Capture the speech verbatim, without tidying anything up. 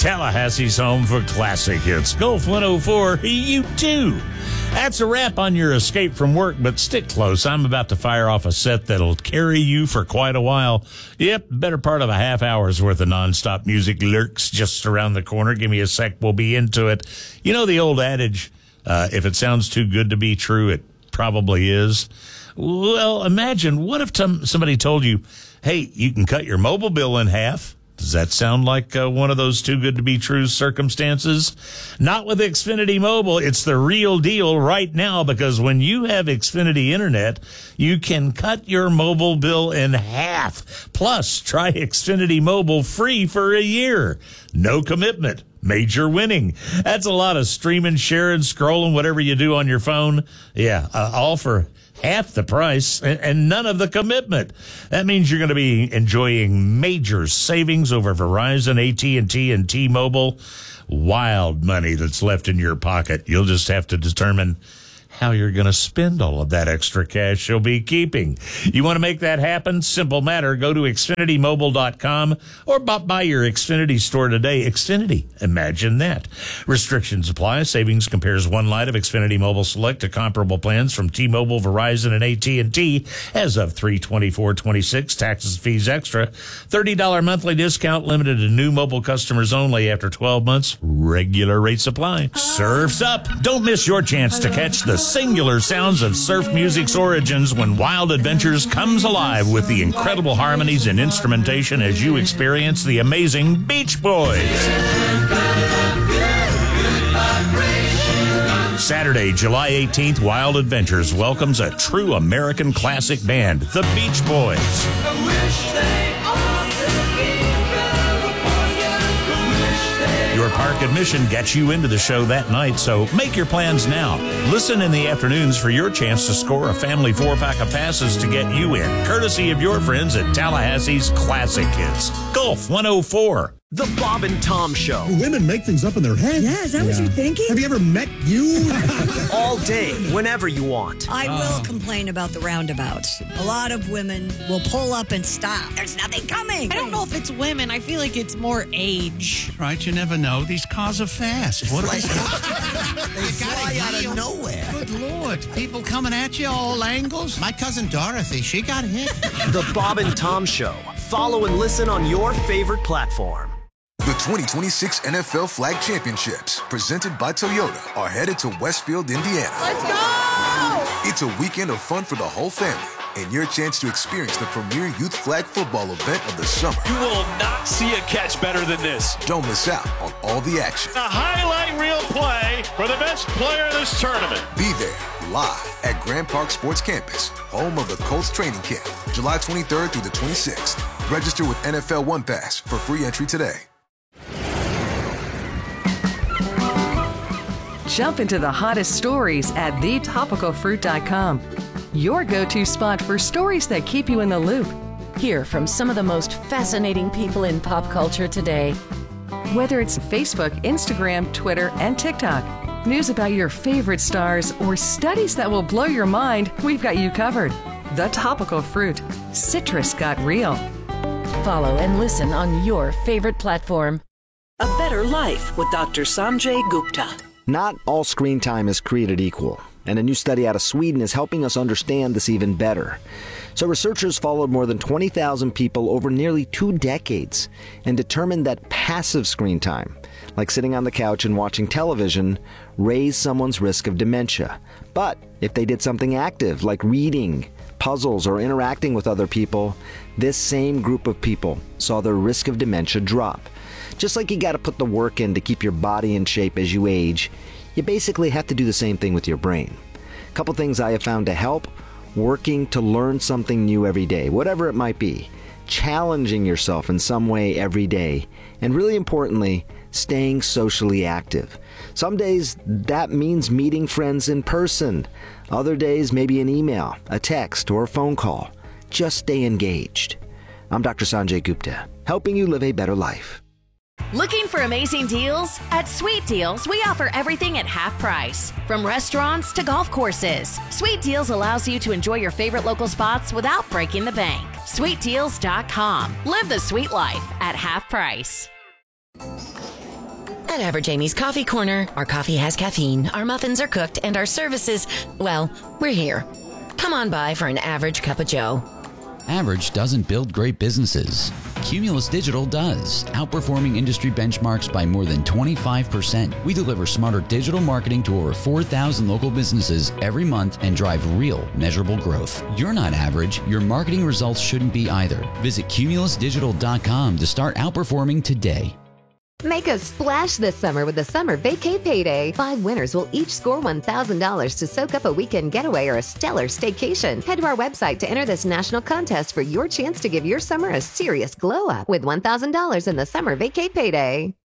Tallahassee's home for classic hits. Gulf one oh four, you too. That's a wrap on your escape from work, but stick close. I'm about to fire off a set that'll carry you for quite a while. Yep, better part of a half hour's worth of nonstop music lurks just around the corner. Give me a sec, we'll be into it. You know the old adage, uh, if it sounds too good to be true, it probably is. Well, imagine, what if t- somebody told you, hey, you can cut your mobile bill in half? Does that sound like uh, one of those too good to be true circumstances? Not with Xfinity Mobile. It's the real deal right now, because when you have Xfinity Internet, you can cut your mobile bill in half. Plus, try Xfinity Mobile free for a year. No commitment. Major winning. That's a lot of streaming, sharing, scrolling, whatever you do on your phone. Yeah, uh, all for half the price and, and none of the commitment. That means you're going to be enjoying major savings over Verizon, A T and T, and T-Mobile. Wild money that's left in your pocket. You'll just have to determine how you're going to spend all of that extra cash you'll be keeping. You want to make that happen? Simple matter. Go to Xfinity Mobile dot com or by your Xfinity store today. Xfinity. Imagine that. Restrictions apply. Savings compares one line of Xfinity Mobile Select to comparable plans from T-Mobile, Verizon, and A T and T as of three twenty-four twenty-six. Taxes, fees extra. thirty dollars monthly discount limited to new mobile customers only after twelve months. Regular rates apply. Surf's up. Don't miss your chance to catch the singular sounds of surf music's origins when Wild Adventures comes alive with the incredible harmonies and instrumentation as you experience the amazing Beach Boys. Saturday, July eighteenth, Wild Adventures welcomes a true American classic band, the Beach Boys. Your park admission gets you into the show that night, so make your plans now. Listen in the afternoons for your chance to score a family four-pack of passes to get you in, courtesy of your friends at Tallahassee's Classic Hits. Gulf one oh four. The Bob and Tom Show. Women make things up in their head. Yeah, is that yeah. what you're thinking? Have you ever met you? All day, whenever you want. I will oh. complain about the roundabouts. A lot of women will pull up and stop. There's nothing coming. I don't know if it's women. I feel like it's more age. Right, you never know. These cars are fast. What like, they fly out of nowhere. Good Lord. People coming at you all angles. My cousin Dorothy, she got hit. The Bob and Tom Show. Follow and listen on your favorite platform. The twenty twenty-six N F L Flag Championships, presented by Toyota, are headed to Westfield, Indiana. Let's go! It's a weekend of fun for the whole family and your chance to experience the premier youth flag football event of the summer. You will not see a catch better than this. Don't miss out on all the action. A highlight reel play for the best player in this tournament. Be there live at Grand Park Sports Campus, home of the Colts training camp, July twenty-third through the twenty-sixth. Register with N F L One Pass for free entry today. Jump into the hottest stories at the topical fruit dot com. Your go-to spot for stories that keep you in the loop. Hear from some of the most fascinating people in pop culture today. Whether it's Facebook, Instagram, Twitter, and TikTok, news about your favorite stars, or studies that will blow your mind, we've got you covered. The Topical Fruit. Citrus got real. Follow and listen on your favorite platform. A Better Life with Doctor Sanjay Gupta. Not all screen time is created equal, and a new study out of Sweden is helping us understand this even better. So researchers followed more than twenty thousand people over nearly two decades and determined that passive screen time, like sitting on the couch and watching television, raised someone's risk of dementia. But if they did something active, like reading, puzzles, or interacting with other people, this same group of people saw their risk of dementia drop. Just like you got to put the work in to keep your body in shape as you age, you basically have to do the same thing with your brain. A couple things I have found to help: working to learn something new every day, whatever it might be, challenging yourself in some way every day, and really importantly, staying socially active. Some days that means meeting friends in person. Other days maybe an email, a text, or a phone call. Just stay engaged. I'm Doctor Sanjay Gupta, helping you live a better life. Looking for amazing deals? At Sweet Deals, we offer everything at half price. From restaurants to golf courses, Sweet Deals allows you to enjoy your favorite local spots without breaking the bank. sweet deals dot com. Live the sweet life at half price. At Average Amy's Coffee Corner, our coffee has caffeine, our muffins are cooked, and our services, well, we're here. Come on by for an average cup of joe. Average doesn't build great businesses. Cumulus Digital does, outperforming industry benchmarks by more than twenty-five percent. We deliver smarter digital marketing to over four thousand local businesses every month and drive real, measurable growth. You're not average. Your marketing results shouldn't be either. Visit cumulus digital dot com to start outperforming today. Make a splash this summer with the Summer Vacay Payday. Five winners will each score one thousand dollars to soak up a weekend getaway or a stellar staycation. Head to our website to enter this national contest for your chance to give your summer a serious glow up with one thousand dollars in the Summer Vacay Payday.